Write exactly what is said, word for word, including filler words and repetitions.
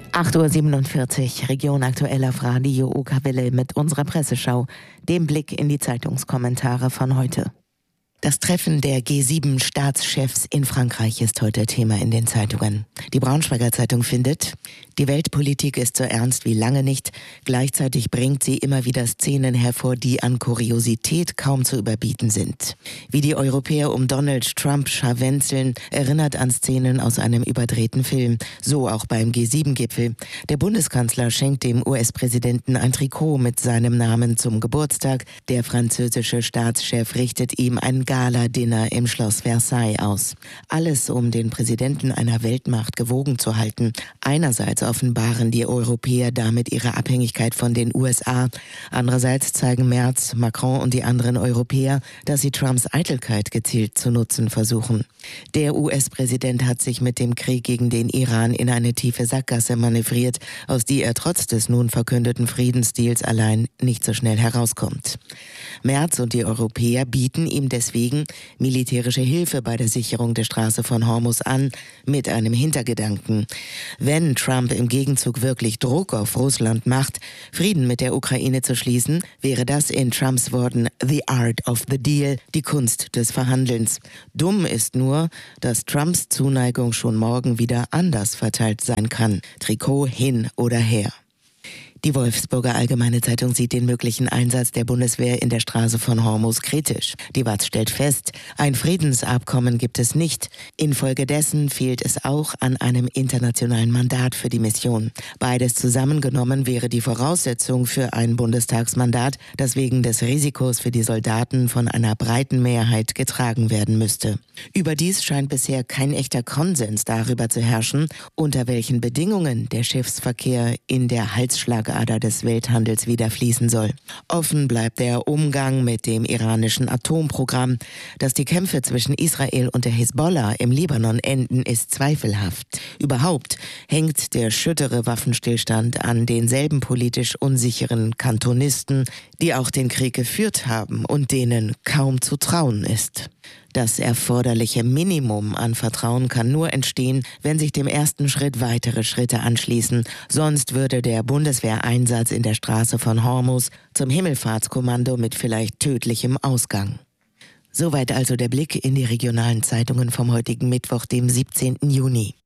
acht Uhr siebenundvierzig, Region aktuell auf Radio Ukawelle mit unserer Presseschau, dem Blick in die Zeitungskommentare von heute. Das Treffen der G sieben Staatschefs in Frankreich ist heute Thema in den Zeitungen. Die Braunschweiger Zeitung findet, die Weltpolitik ist so ernst wie lange nicht. Gleichzeitig bringt sie immer wieder Szenen hervor, die an Kuriosität kaum zu überbieten sind. Wie die Europäer um Donald Trump scharwenzeln, erinnert an Szenen aus einem überdrehten Film. So auch beim G sieben Gipfel. Der Bundeskanzler schenkt dem U S-Präsidenten ein Trikot mit seinem Namen zum Geburtstag. Der französische Staatschef richtet ihm ein Gala-Dinner im Schloss Versailles aus. Alles, um den Präsidenten einer Weltmacht gewogen zu halten. Einerseits offenbaren die Europäer damit ihre Abhängigkeit von den U S A. Andererseits zeigen Merz, Macron und die anderen Europäer, dass sie Trumps Eitelkeit gezielt zu nutzen versuchen. Der U S-Präsident hat sich mit dem Krieg gegen den Iran in eine tiefe Sackgasse manövriert, aus die er trotz des nun verkündeten Friedensdeals allein nicht so schnell herauskommt. Merz und die Europäer bieten ihm deswegen militärische Hilfe bei der Sicherung der Straße von Hormuz an, mit einem Hintergedanken. Wenn Trump im Gegenzug wirklich Druck auf Russland macht, Frieden mit der Ukraine zu schließen, wäre das in Trumps Worten the art of the deal, die Kunst des Verhandelns. Dumm ist nur, dass Trumps Zuneigung schon morgen wieder anders verteilt sein kann. Trikot hin oder her. Die Wolfsburger Allgemeine Zeitung sieht den möglichen Einsatz der Bundeswehr in der Straße von Hormuz kritisch. Die W A Z stellt fest, ein Friedensabkommen gibt es nicht. Infolgedessen fehlt es auch an einem internationalen Mandat für die Mission. Beides zusammengenommen wäre die Voraussetzung für ein Bundestagsmandat, das wegen des Risikos für die Soldaten von einer breiten Mehrheit getragen werden müsste. Überdies scheint bisher kein echter Konsens darüber zu herrschen, unter welchen Bedingungen der Schiffsverkehr in der Halsschlagader des Welthandels wieder fließen soll. Offen bleibt der Umgang mit dem iranischen Atomprogramm. Dass die Kämpfe zwischen Israel und der Hisbollah im Libanon enden, ist zweifelhaft. Überhaupt hängt der schüttere Waffenstillstand an denselben politisch unsicheren Kantonisten, die auch den Krieg geführt haben und denen kaum zu trauen ist. Das erforderliche Minimum an Vertrauen kann nur entstehen, wenn sich dem ersten Schritt weitere Schritte anschließen. Sonst würde der Bundeswehreinsatz in der Straße von Hormuz zum Himmelfahrtskommando mit vielleicht tödlichem Ausgang. Soweit also der Blick in die regionalen Zeitungen vom heutigen Mittwoch, dem siebzehnten Juni.